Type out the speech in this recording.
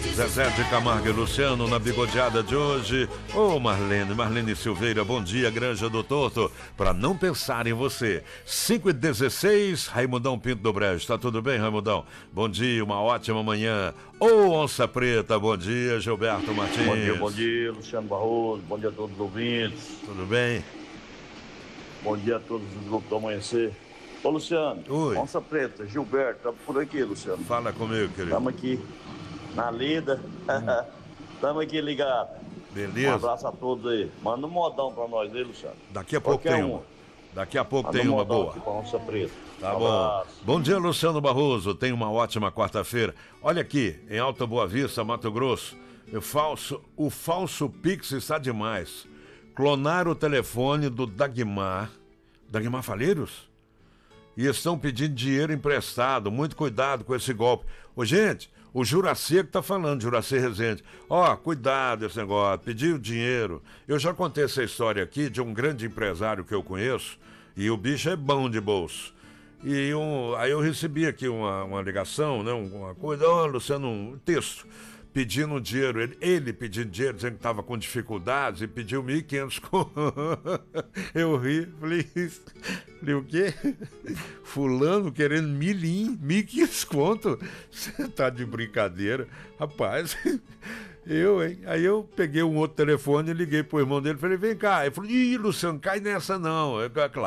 Zezé de Camargo e Luciano na bigodeada de hoje. Ô Marlene Silveira, bom dia, Granja do Torto. Pra não pensar em você. 5h16, Raimundão Pinto do Brejo. Tá tudo bem, Raimundão? Bom dia, uma ótima manhã. Ô Onça Preta, bom dia, Gilberto Martins. Bom dia, Luciano Barroso. Bom dia a todos os ouvintes. Tudo bem? Bom dia a todos os grupos do Amanhecer. Ô, Luciano. Oi. Onça Preta, Gilberto, tá por aqui, Luciano. Fala comigo, querido. Estamos aqui na lida. Estamos aqui ligados. Beleza. Um abraço a todos aí. Manda um modão pra nós aí, Luciano. Daqui a pouco tem uma. Daqui a pouco tem uma boa. Aqui pra Onça Preta. Tá bom. Bom dia, Luciano Barroso. Tenha uma ótima quarta-feira. Olha aqui, em Alta Boa Vista, Mato Grosso, o falso Pix está demais. Clonaram o telefone do Dagmar Faleiros, e estão pedindo dinheiro emprestado. Muito cuidado com esse golpe. Ô, gente, o Juraci que tá falando, Juraci Rezende. Ó, cuidado esse negócio, pediu dinheiro. Eu já contei essa história aqui de um grande empresário que eu conheço, e o bicho é bom de bolso. E aí eu recebi aqui uma ligação, né, uma coisa, Luciano, um texto pedindo dinheiro, ele pedindo dinheiro, dizendo que estava com dificuldades, e pediu 1.500 Eu ri, falei, o quê? Fulano querendo 1.500 conto? Você tá de brincadeira? Rapaz, hein? Aí eu peguei um outro telefone e liguei pro irmão dele, falei, vem cá. Ele falou, Luciano, cai nessa não. Claro.